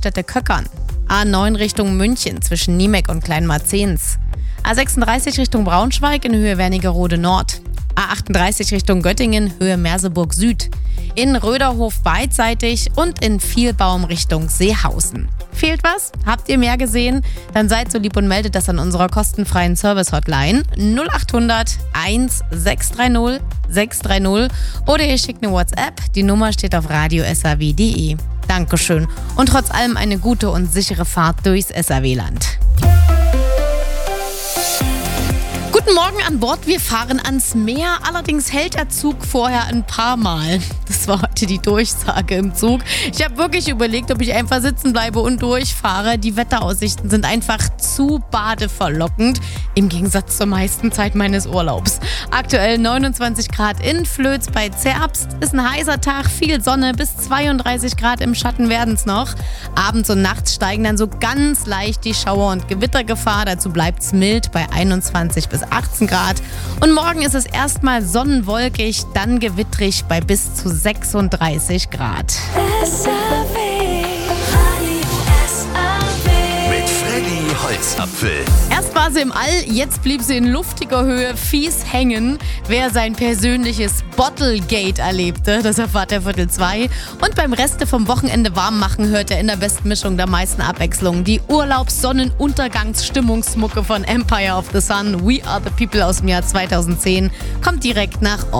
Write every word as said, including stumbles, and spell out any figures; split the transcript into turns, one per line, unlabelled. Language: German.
Braststätte-Köckern. A neun Richtung München zwischen Niemek und Kleinmarzens. A sechsunddreißig Richtung Braunschweig in Höhe Wernigerode Nord. A achtunddreißig Richtung Göttingen, Höhe Merseburg Süd. In Röderhof beidseitig und in Vielbaum Richtung Seehausen. Fehlt was? Habt ihr mehr gesehen? Dann seid so lieb und meldet das an unserer kostenfreien Service-Hotline null achthundert eins sechs drei null sechs drei null oder ihr schickt eine WhatsApp. Die Nummer steht auf radio punkt s a w punkt d e. Dankeschön und trotz allem eine gute und sichere Fahrt durchs S A W-Land. Guten Morgen an Bord, wir fahren ans Meer, allerdings hält der Zug vorher ein paar Mal. Das war heute die Durchsage im Zug. Ich habe wirklich überlegt, ob ich einfach sitzen bleibe und durchfahre. Die Wetteraussichten sind einfach zu badeverlockend, im Gegensatz zur meisten Zeit meines Urlaubs. Aktuell neunundzwanzig Grad in Flöz bei Zerbst, ist ein heißer Tag, viel Sonne, bis zweiunddreißig Grad im Schatten werden es noch. Abends und nachts steigen dann so ganz leicht die Schauer- und Gewittergefahr, dazu bleibt es mild bei einundzwanzig bis achtzehn Grad. Und morgen ist es erstmal sonnenwolkig, dann gewittrig bei bis zu sechsunddreißig Grad.
Mit Freddy Holzapfel.
Erst war sie im All, jetzt blieb sie in luftiger Höhe fies hängen. Wer sein persönliches Bottlegate erlebte, das erfahrt er Viertel zwei. Und beim Reste vom Wochenende warm machen hört er in der besten Mischung der meisten Abwechslung die Urlaubs-Sonnenuntergangsstimmungsmucke von Empire of the Sun. We Are the People aus dem Jahr zweitausendzehn kommt direkt nach